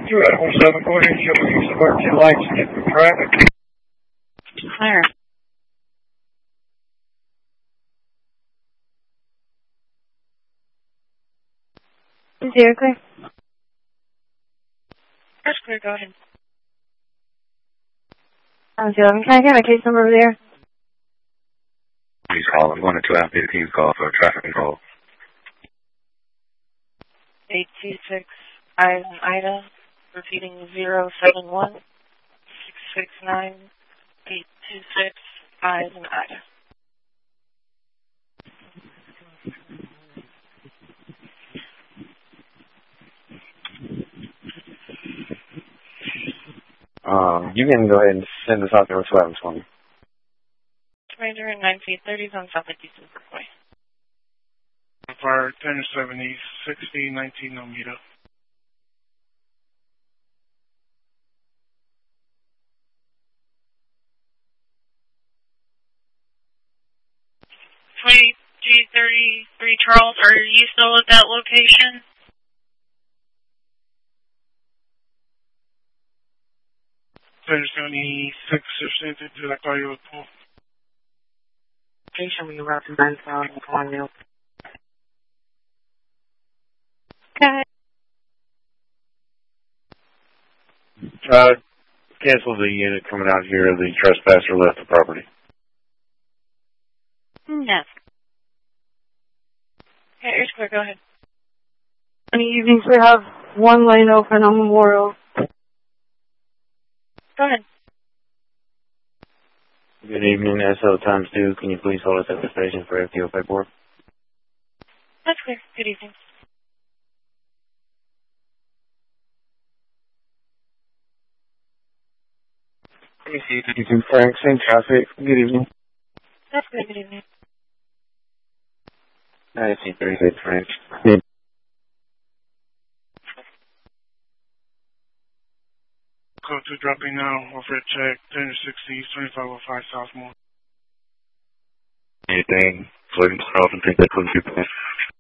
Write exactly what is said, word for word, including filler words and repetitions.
Two out of seven, go ahead and show me some emergency lights and get through traffic. Clear. Zero clear. First clear, go ahead. Um, eleven, can I get my case number over there? Please call. I'm going to two out fifteen call for traffic control. eight two six, I and Ida, repeating zero seven one, six six nine, eight two six, I and Ida. Um, you can go ahead and send us out there with twelve twenty. Ranger in nineteen thirties on South Eastern Parkway. Fire ten seventy, sixty, nineteen, no meet up. twenty-two thirty-three Charles, are you still at that location? ten seventy-six, or did I call you a pool? Location, we arrived in nine thousand, Colonial. Okay. Uh, cancel the unit coming out here. The trespasser left the property. No. Okay, here's clear, go ahead. In the evenings, we have one lane open on Memorial. Go ahead. Good evening, S L times two. Can you please hold us at the station for F T O paperwork? That's clear. Good evening. Let me see. fifty-two Frank, same traffic. Good evening. That's clear. Good evening. nineteen thirty-six Frank. Good. Code two dropping now, over at check, ten sixty, twenty-five oh five Southmore. Anything? Floating off and think that couldn't be